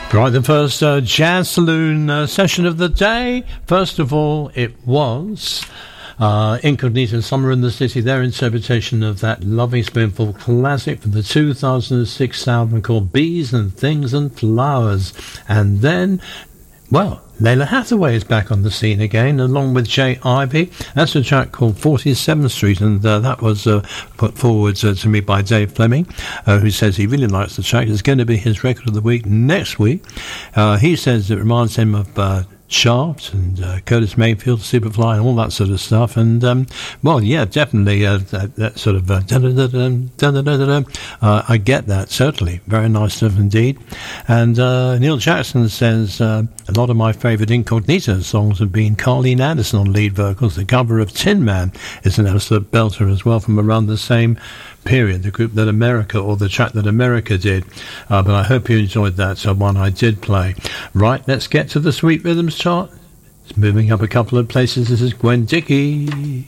Right, the first Jazz Saloon session of the day. First of all, it was Incognito, Summer in the City, their interpretation of that Loving Spoonful classic from the 2006 album called Bees and Things and Flowers. And then, well, Lalah Hathaway is back on the scene again, along with Jay Ivy. That's a track called 47th Street, and that was put forward to me by Dave Fleming, who says he really likes the track. It's going to be his record of the week next week. He says it reminds him of Shaft and Curtis Mayfield, Superfly, and all that sort of stuff. And well, yeah, definitely that sort of I get that, certainly. Very nice stuff indeed. And Neil Jackson says a lot of my favourite Incognito songs have been Carleen Anderson on lead vocals. The cover of Tin Man is an absolute belter as well, from around the same period, the group that America, or the track that America did. But I hope you enjoyed that one I did play. Right, let's get to the Sweet Rhythms chart. It's moving up a couple of places. This is Gwen Dickey.